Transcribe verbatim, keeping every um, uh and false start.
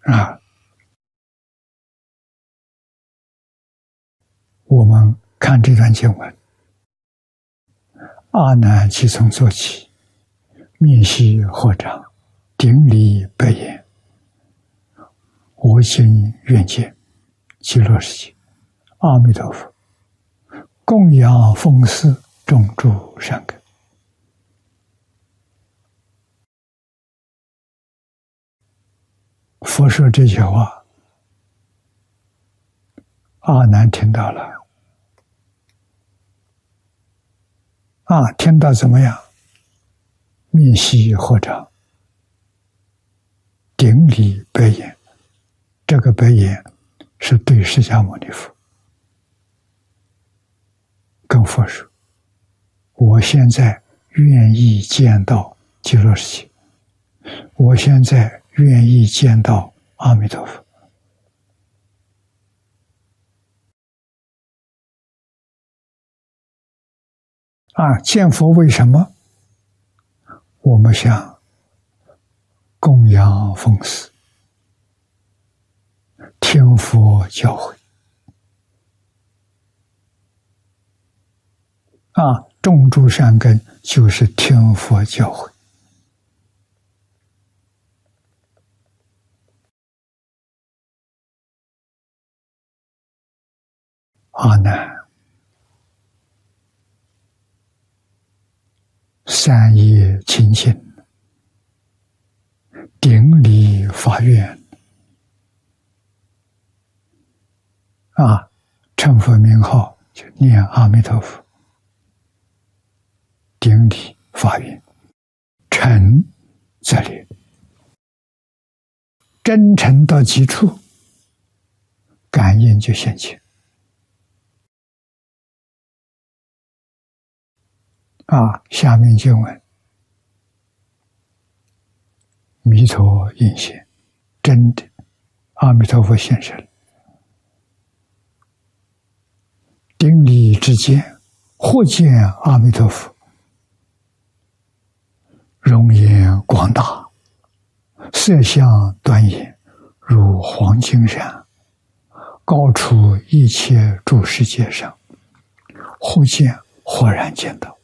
啊，我们看这段经文，阿难即从做起，面悉合掌，顶礼白言：我今愿见极乐世界，阿弥陀佛，供养奉事，种诸善根。佛说这些话，阿难听到了。啊，听到怎么样？面悉合掌，顶礼白言。这个白言是对释迦牟尼佛，跟佛说：我现在愿意见到极乐世界，我现在愿意见到阿弥陀佛。啊，见佛为什么？我们想供养奉事，听佛教诲。啊，种诸善根就是听佛教诲。阿难，三业清净，顶礼法院。啊，称佛名号就念阿弥陀佛，顶礼法院，诚则灵，真诚到极处，感应就现前。啊，下面经文：弥陀应现，真的，阿弥陀佛现身。顶礼之间，或见阿弥陀佛，容颜广大，色相端严，如黄金山，高出一切诸世界上。或见，豁然见到。